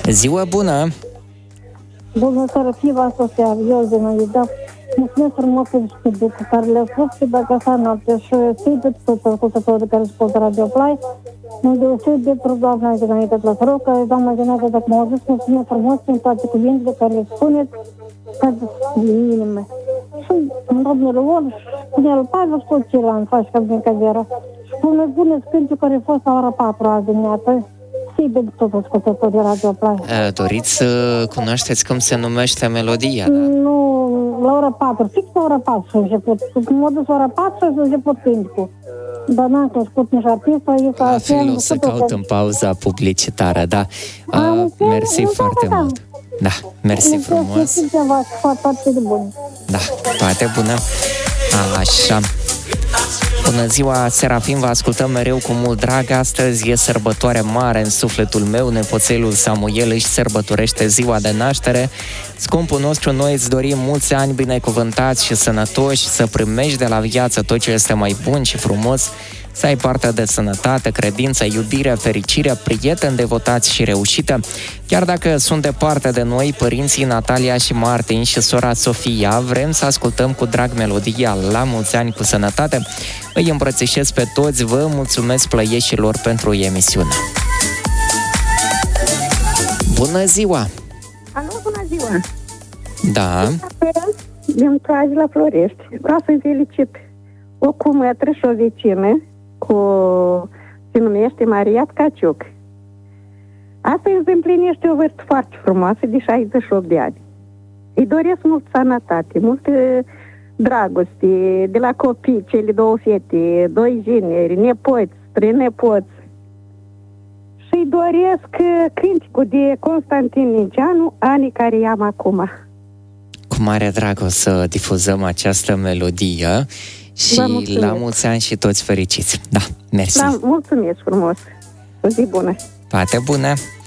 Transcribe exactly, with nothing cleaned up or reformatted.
Ziua bună! Bună seara, fiva sosia, eu de noi, da. Mulțumesc frumos pentru studiul care le-a spus și dacă s-a noapte și să-i de toți ascultătorii care ascultă Radio Play. Mă deosebit de pentru doamna Zinaida Plăsăroc, care doamna Zinaida, dacă m-au zis, mulțumesc frumos pentru toate cuvintele care le spuneți, ca de inime. Și domnul Leon, spune el, Pavel Scolcilan, faci ca din cadera. Spune, spuneți cântul care a fost la ora patru azi dimineață. Să-i de tot ascultătorii Radio Play. Doriți să cunoașteți cum se numește melodia, da? Nu, la ora patru, fix la ora patru s-a început. Când m-a dus la ora patru s-a început cânticul. Dar n-am cunoscut nici artista. La fel o să caut în pauza publicitară, da. Uh, mersi foarte mult. Da, mersi frumos. Da, toate bune. Așa. Bună ziua, Serafim, vă ascultăm mereu cu mult drag. Astăzi e sărbătoare mare în sufletul meu. Nepoțelul Samuel își sărbătorește ziua de naștere. Scumpul nostru, noi îți dorim mulți ani binecuvântați și sănătoși, să primești de la viață tot ce este mai bun și frumos, să ai parte de sănătate, credință, iubire, fericire, prieteni devotați și reușită. Chiar dacă sunt departe de noi, părinții Natalia și Martin și sora Sofia, vrem să ascultăm cu drag melodia La mulți ani cu sănătate. Îi îmbrățișez pe toți, vă mulțumesc plăieșilor pentru emisiune. Bună ziua! Alo, bună ziua! Da? Din Tragi la Florești. Vreau să-i felicit o cumătră și o vecină cu... se numește Maria Tcaciuc. Asta îți împlinește o vârstă foarte frumoasă de șaizeci și opt de ani. Îi doresc mult sănătate, multă dragoste de la copii, cele două fete, doi generi, nepoți, trei nepoți. Și îi doresc cânticul de Constantin Ninceanu, Anii care i-am acum. Cu mare drag o să difuzăm această melodie și la mulți ani și toți fericiți. Da, mersi. Da, mulțumesc frumos. O zi bună. Toate bune.